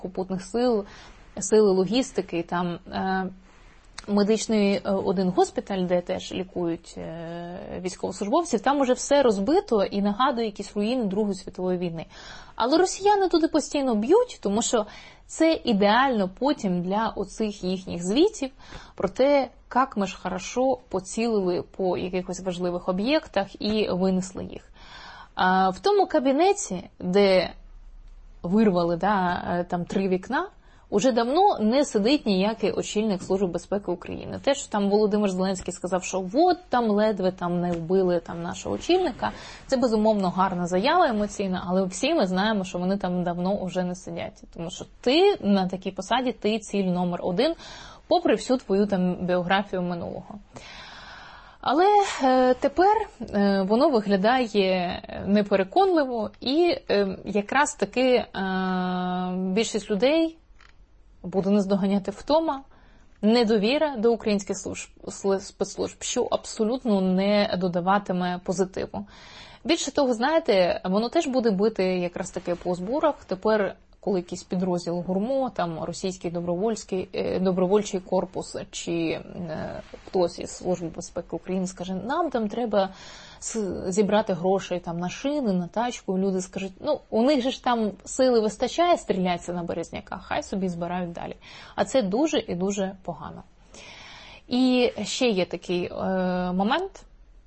сухопутних сил, сили логістики, там медичний один госпіталь, де теж лікують військовослужбовців, там уже все розбито і нагадує якісь руїни Другої світової війни. Але росіяни туди постійно б'ють, тому що це ідеально потім для оцих їхніх звітів про те, як ми ж хорошо поцілили по якихось важливих об'єктах і винесли їх. В тому кабінеті, де вирвали там 3 вікна, уже давно не сидить ніякий очільник Служби безпеки України. Те, що там Володимир Зеленський сказав, що от там ледве там не вбили там нашого очільника, це безумовно гарна заява емоційна, але всі ми знаємо, що вони там давно вже не сидять. Тому що ти на такій посаді, ти ціль номер 1, попри всю твою там біографію минулого. Але тепер воно виглядає непереконливо, і якраз таки більшість людей буде наздоганяти втома, недовіра до українських спецслужб, що абсолютно не додаватиме позитиву. Більше того, знаєте, воно теж буде бити якраз таки по зборах. Тепер, коли якийсь підрозділ ГУРМО, там російський добровольчий корпус чи хтось із Служби безпеки України скаже, нам там треба зібрати грошей там на шини, на тачку, люди скажуть, ну, у них же ж там сили вистачає стрілятися на Березняка, хай собі збирають далі. А це дуже і дуже погано. І ще є такий момент.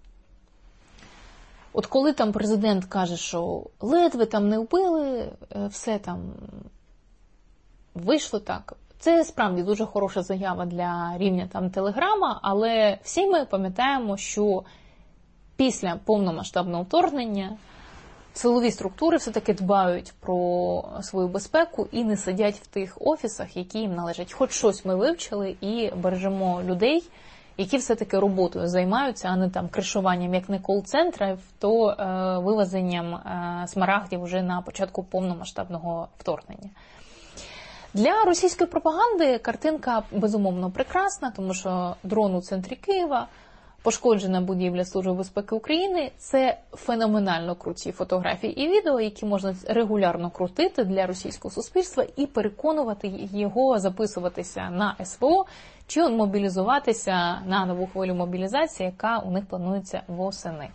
От коли там президент каже, що ледве там не вбили, все там вийшло так, це справді дуже хороша заява для рівня там Телеграма, але всі ми пам'ятаємо, що після повномасштабного вторгнення силові структури все-таки дбають про свою безпеку і не сидять в тих офісах, які їм належать. Хоч щось ми вивчили і бережемо людей, які все-таки роботою займаються, а не там кришуванням, як не кол-центрів, то вивезенням смарагдів вже на початку повномасштабного вторгнення. Для російської пропаганди картинка безумовно прекрасна, тому що дрон у центрі Києва, пошкоджена будівля Служби безпеки України – це феноменально круті фотографії і відео, які можна регулярно крутити для російського суспільства і переконувати його записуватися на СВО чи мобілізуватися на нову хвилю мобілізації, яка у них планується восени.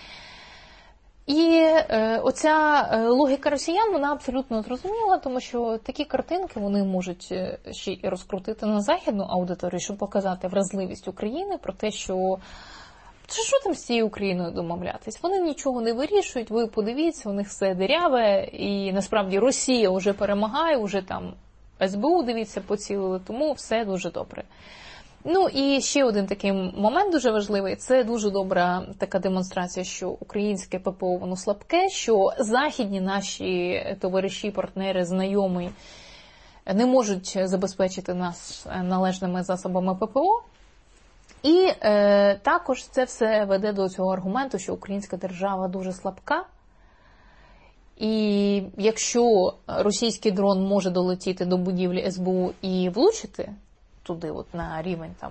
І оця логіка росіян, вона абсолютно зрозуміла, тому що такі картинки вони можуть ще і розкрутити на західну аудиторію, щоб показати вразливість України про те, що там з цією Україною домовлятись? Вони нічого не вирішують, ви подивіться, у них все диряве, і насправді Росія вже перемагає, вже там СБУ, дивіться, поцілили, тому все дуже добре. Ну і ще один такий момент дуже важливий, це дуже добра така демонстрація, що українське ППО воно слабке, що західні наші товариші, партнери, знайомі не можуть забезпечити нас належними засобами ППО. І також це все веде до цього аргументу, що українська держава дуже слабка. І якщо російський дрон може долетіти до будівлі СБУ і влучити туди от на рівень там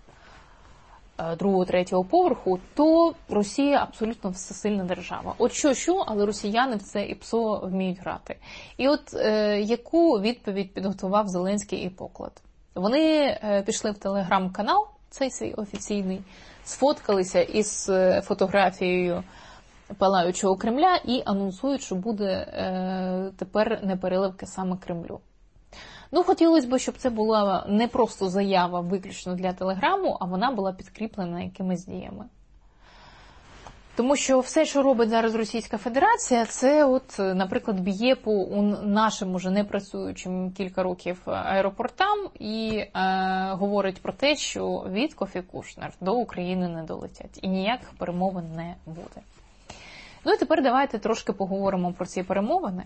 2-3 поверху, то Росія абсолютно всесильна держава. От що, але росіяни в це ІПСО вміють грати. І от яку відповідь підготував Зеленський і Поклад? Вони пішли в телеграм-канал, цей свій офіційний, сфоткалися із фотографією палаючого Кремля і анонсують, що буде тепер непереливки саме Кремлю. Ну, хотілося б, щоб це була не просто заява виключно для Телеграму, а вона була підкріплена якимись діями. Тому що все, що робить зараз Російська Федерація, це от, наприклад, б'є по нашим уже не працюючим кілька років аеропортам і говорить про те, що Вітков і Кушнер до України не долетять і ніяких перемовин не буде. Ну і тепер давайте трошки поговоримо про ці перемовини.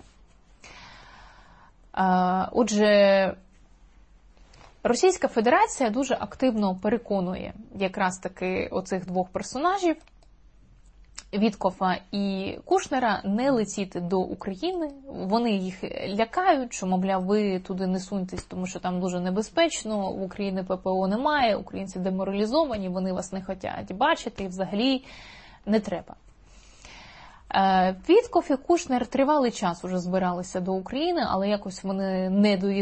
Отже, Російська Федерація дуже активно переконує якраз таки оцих двох персонажів, Віткофа і Кушнера, не летіти до України. Вони їх лякають, що, мовляв, ви туди не суньтесь, тому що там дуже небезпечно, в Україні ППО немає, українці деморалізовані, вони вас не хочуть бачити і взагалі не треба. Вітков і Кушнер тривалий час уже збиралися до України, але якось вони не доїздили.